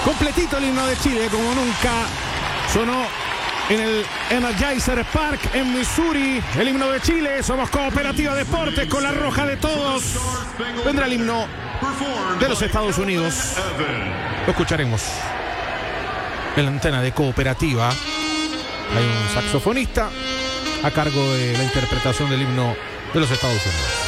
Completito el himno de Chile, como nunca sonó en el Energizer Park en Missouri. El himno de Chile. Somos Cooperativa Deportes con la roja de todos. Vendrá el himno de los Estados Unidos. Lo escucharemos en la antena de Cooperativa. Hay un saxofonista a cargo de la interpretación del himno de los Estados Unidos.